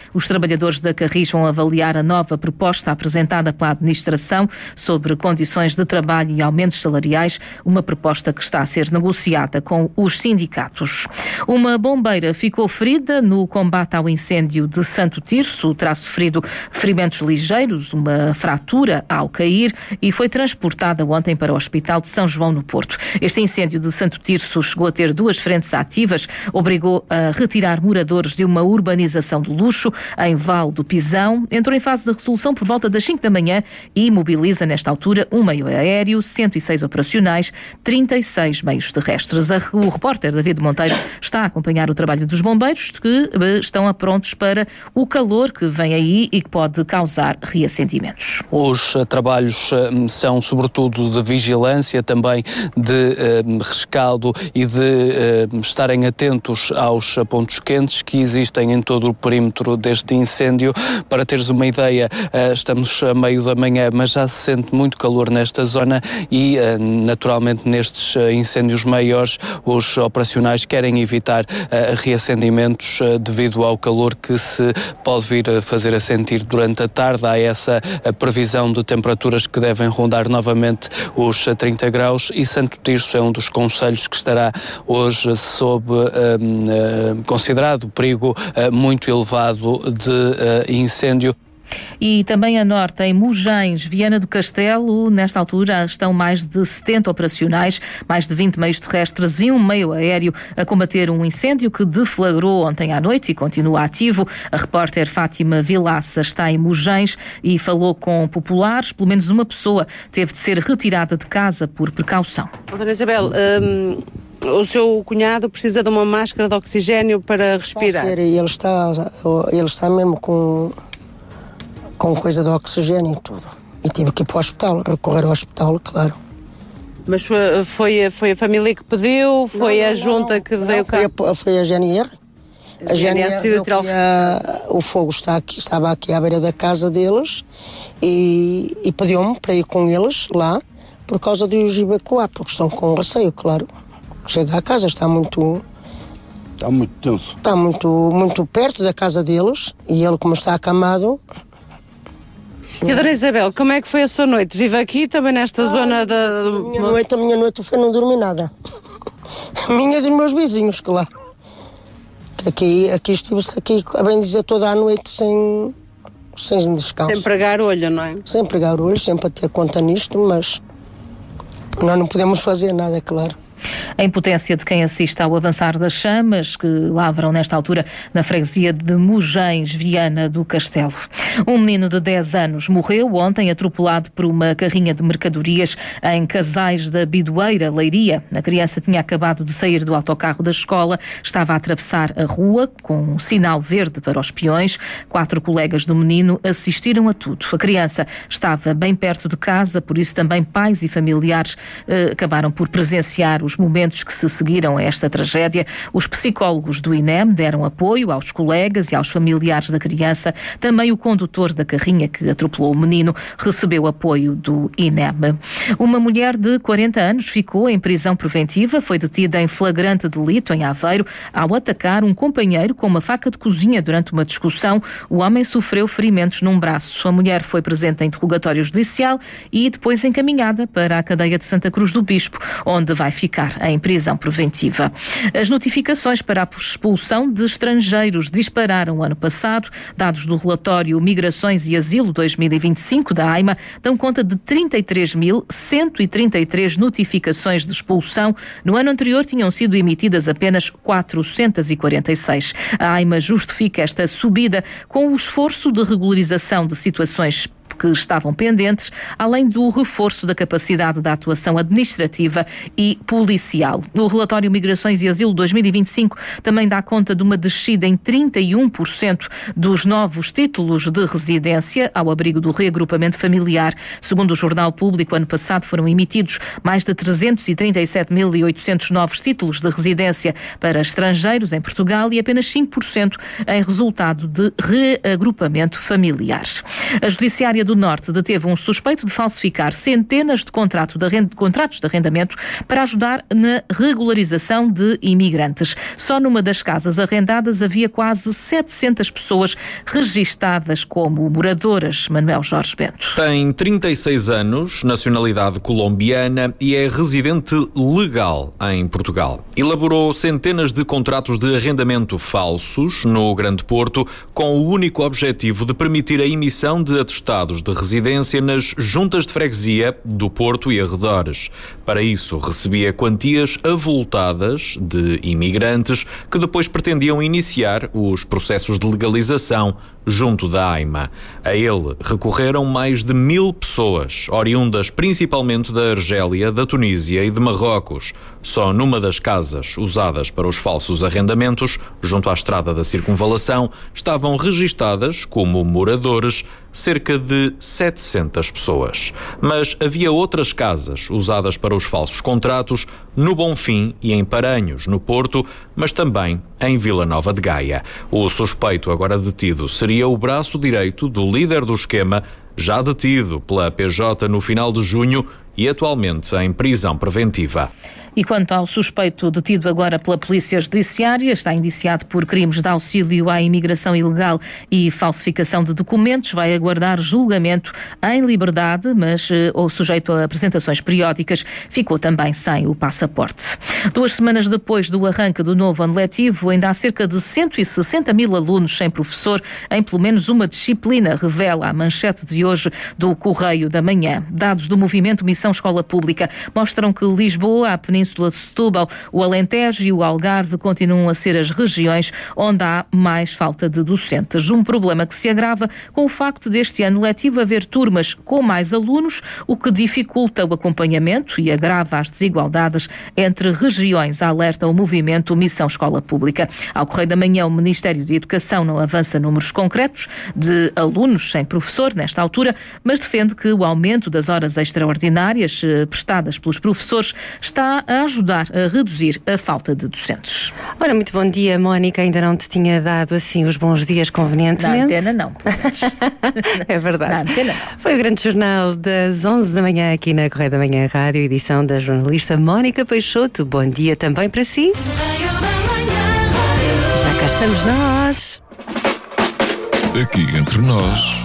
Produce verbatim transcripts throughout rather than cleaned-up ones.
Os trabalhadores da Carris vão avaliar a nova proposta apresentada pela administração sobre condições de trabalho e aumentos salariais, uma proposta que está a ser negociada com os sindicatos. Uma bombeira ficou ferida no combate ao incêndio de Santo Tirso, terá sofrido ferimentos ligeiros, uma fratura ao cair e foi transportada ontem para o Hospital de São João no Porto. Este incêndio de Santo Tirso chegou a ter duas frentes ativas, obrigou a retirar moradores de uma urbanização de luxo em Val do Pisão. Entrou em fase de resolução por volta das cinco da manhã e mobiliza nesta altura um meio aéreo, cento e seis operacionais, trinta e seis meios terrestres. O repórter David Monteiro está a acompanhar o trabalho dos bombeiros, que estão prontos para o calor que vem aí e que pode causar reacendimentos. Os trabalhos são sobretudo de vigilância, também de eh, rescaldo e de eh, estarem atentos aos pontos quentes que existem em todo o perímetro deste incêndio. Para teres uma ideia, eh, estamos a meio da manhã, mas já se sente muito calor nesta zona e, eh, naturalmente, nestes eh, incêndios maiores, os operacionais querem evitar eh, reacendimentos eh, devido ao calor que se pode vir a fazer a sentir durante a tarde. Há essa a previsão de temperaturas que devem rondar novamente os trinta graus e Santo Tirso é um dos concelhos que estará hoje sob um, uh, considerado perigo uh, muito elevado de uh, incêndio. E também a norte, em Mugens, Viana do Castelo, nesta altura estão mais de setenta operacionais, mais de vinte meios terrestres e um meio aéreo a combater um incêndio que deflagrou ontem à noite e continua ativo. A repórter Fátima Vilaça está em Mugens e falou com populares. Pelo menos uma pessoa teve de ser retirada de casa por precaução. Dona Isabel, hum... o seu cunhado precisa de uma máscara de oxigênio para respirar. Está a ser, ele está, ele está mesmo com, com coisa de oxigênio e tudo. E tive que ir para o hospital, a correr ao hospital, claro. Mas foi, foi, foi a família que pediu? Foi não, a não, junta não, que não, veio foi cá? A, foi a G N R. A G N R, decidiu tirar o... o fogo está aqui, estava aqui à beira da casa deles e, e pediu-me para ir com eles lá por causa de os evacuar, porque estão com receio, claro. Chega à casa, está muito... Está muito tenso. Está muito, muito perto da casa deles e ele, como está acamado... E a Dona Isabel, como é que foi a sua noite? Vive aqui também nesta ah, zona da... A minha noite, a minha noite foi não dormir nada. A minha e dos meus vizinhos, claro. Aqui, aqui estive-se aqui, a bem dizer, toda a noite sem, sem descanso. Sem pregar olho, não é? Sem pregar olho, sempre a ter conta nisto, mas nós não podemos fazer nada, claro. A impotência de quem assiste ao avançar das chamas que lavram nesta altura na freguesia de Mugens, Viana do Castelo. Um menino de dez anos morreu ontem atropelado por uma carrinha de mercadorias em Casais da Bidoeira, Leiria. A criança tinha acabado de sair do autocarro da escola, estava a atravessar a rua com um sinal verde para os peões. Quatro colegas do menino assistiram a tudo. A criança estava bem perto de casa, por isso também pais e familiares eh, acabaram por presenciar os momentos que se seguiram a esta tragédia. Os psicólogos do I N E M deram apoio aos colegas e aos familiares da criança. Também o condutor da carrinha que atropelou o menino recebeu apoio do I N E M. Uma mulher de quarenta anos ficou em prisão preventiva, foi detida em flagrante delito em Aveiro ao atacar um companheiro com uma faca de cozinha durante uma discussão. O homem sofreu ferimentos num braço. A mulher foi presente em interrogatório judicial e depois encaminhada para a cadeia de Santa Cruz do Bispo, onde vai ficar em prisão preventiva. As notificações para a expulsão de estrangeiros dispararam ano passado. Dados do relatório Migrações e Asilo dois mil e vinte e cinco da AIMA dão conta de trinta e três mil cento e trinta e três notificações de expulsão. No ano anterior tinham sido emitidas apenas quatrocentas e quarenta e seis. A AIMA justifica esta subida com o esforço de regularização de situações que estavam pendentes, além do reforço da capacidade da atuação administrativa e policial. O relatório Migrações e Asilo dois mil e vinte e cinco também dá conta de uma descida em trinta e um por cento dos novos títulos de residência ao abrigo do reagrupamento familiar. Segundo o Jornal Público, ano passado foram emitidos mais de trezentos e trinta e sete mil e oitocentos novos títulos de residência para estrangeiros em Portugal e apenas cinco por cento em resultado de reagrupamento familiar. A Judiciária do do Norte deteve um suspeito de falsificar centenas de, contrato de arrend... contratos de arrendamento para ajudar na regularização de imigrantes. Só numa das casas arrendadas havia quase setecentas pessoas registadas como moradoras. Manuel Jorge Bento. Tem trinta e seis anos, nacionalidade colombiana e é residente legal em Portugal. Elaborou centenas de contratos de arrendamento falsos no Grande Porto com o único objetivo de permitir a emissão de atestados de residência nas juntas de freguesia do Porto e arredores. Para isso, recebia quantias avultadas de imigrantes que depois pretendiam iniciar os processos de legalização junto da AIMA. A ele recorreram mais de mil pessoas, oriundas principalmente da Argélia, da Tunísia e de Marrocos. Só numa das casas usadas para os falsos arrendamentos, junto à estrada da Circunvalação, estavam registadas como moradores cerca de setecentas pessoas. Mas havia outras casas usadas para os falsos contratos no Bonfim e em Paranhos, no Porto, mas também em Vila Nova de Gaia. O suspeito agora detido seria o braço direito do líder do esquema, já detido pela P J no final de junho e atualmente em prisão preventiva. E quanto ao suspeito detido agora pela Polícia Judiciária, está indiciado por crimes de auxílio à imigração ilegal e falsificação de documentos, vai aguardar julgamento em liberdade, mas ou sujeito a apresentações periódicas, ficou também sem o passaporte. Duas semanas depois do arranque do novo ano letivo, ainda há cerca de cento e sessenta mil alunos sem professor em pelo menos uma disciplina, revela a manchete de hoje do Correio da Manhã. Dados do movimento Missão Escola Pública mostram que Lisboa, a Península de Setúbal, o Alentejo e o Algarve continuam a ser as regiões onde há mais falta de docentes. Um problema que se agrava com o facto deste ano letivo haver turmas com mais alunos, o que dificulta o acompanhamento e agrava as desigualdades entre regiões, alerta o movimento Missão Escola Pública. Ao Correio da Manhã, o Ministério da Educação não avança números concretos de alunos sem professor nesta altura, mas defende que o aumento das horas extraordinárias prestadas pelos professores está a ajudar a reduzir a falta de docentes. Ora, muito bom dia, Mónica. Ainda não te tinha dado assim os bons dias convenientemente. Na antena não. É verdade. Na antena não. Foi o grande jornal das onze da manhã aqui na Correio da Manhã Rádio, edição da jornalista Mónica Peixoto. Bom dia também para si. Já cá estamos nós. Aqui entre nós.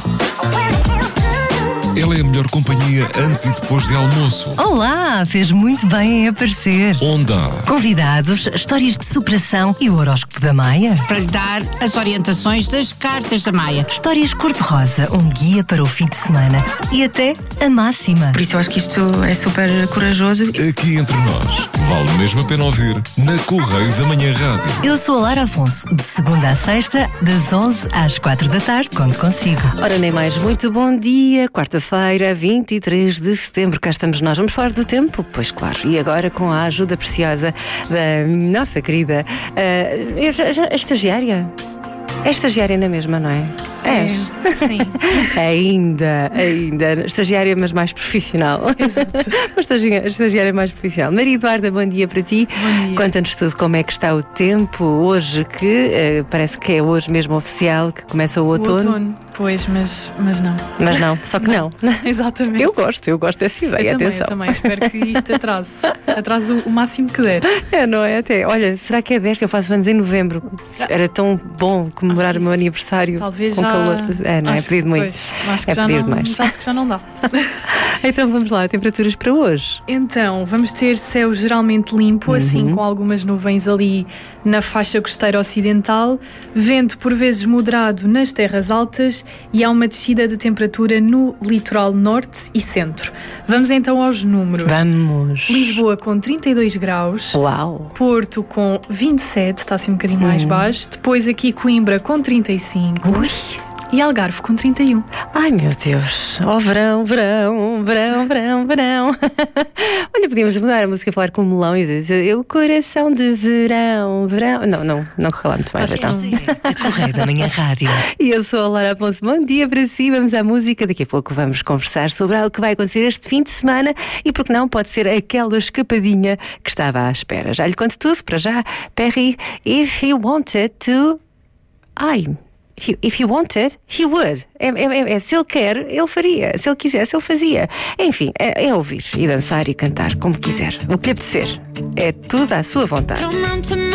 Ela é a melhor companhia antes e depois de almoço. Olá, fez muito bem em aparecer. Onde há Convidados, histórias de superação e o horóscopo da Maia. Para lhe dar as orientações das cartas da Maia. Histórias cor-de-rosa, um guia para o fim de semana. E até a máxima. Por isso eu acho que isto é super corajoso. Aqui entre nós. Vale mesmo a pena ouvir na Correio da Manhã Rádio. Eu sou a Lara Afonso, de segunda à sexta, das onze às quatro da tarde, conto consigo. Ora, nem mais, muito bom dia. Quarta-feira, vinte e três de setembro, cá estamos nós. Vamos falar do tempo? Pois claro. E agora com a ajuda preciosa da nossa querida uh, eu já, já, estagiária. É estagiária na mesma, não é? É, És? sim. ainda, ainda. Estagiária, mas mais profissional. Exato. Uma estagiária, estagiária mais profissional. Maria Eduarda, bom dia para ti. Bom dia. Conta-nos tudo como é que está o tempo hoje, que uh, parece que é hoje mesmo oficial, que começa o outono. O outono, pois, mas, mas não. Mas não, só que não. Exatamente. Eu gosto, eu gosto dessa ideia, eu também, atenção. eu também, espero que isto atrase. Atrase o, o máximo que der. É, não é? Até. Olha, será que é desta? Eu faço anos em novembro. Era tão bom comemorar Acho o meu isso, aniversário talvez com já, calor. É, não é? acho, Pedir muito. Pois, acho que é já pedir não, demais. Acho que já não dá. Então vamos lá, temperaturas para hoje. Então, vamos ter céu geralmente limpo, Uhum. assim com algumas nuvens ali na faixa costeira ocidental, vento por vezes moderado nas terras altas e há uma descida de temperatura no litoral norte e centro. Vamos então aos números. Vamos. Lisboa com trinta e dois graus. Uau. Porto com vinte e sete, está assim um bocadinho mais Hum. baixo. Depois aqui Coimbra com trinta e cinco. Ui. E Algarve com trinta e um. Ai meu Deus, oh verão, verão, verão, verão, verão. Olha, podíamos mudar a música, falar com o melão e dizer eu coração de verão, verão. Não, não, não correu lá muito bem, Acho então. A Correio da Manhã Rádio. E eu sou a Lara Afonso, bom dia para si, vamos à música. Daqui a pouco vamos conversar sobre algo que vai acontecer este fim de semana e porque não, pode ser aquela escapadinha que estava à espera. Já lhe conto tudo, para já, Perry, if he wanted to... Ai... He, if he wanted, he would. É, é, é, se ele quer, ele faria. Se ele quisesse, ele fazia. Enfim, é, é ouvir e dançar e cantar como quiser. O que lhe apetecer. É tudo à sua vontade.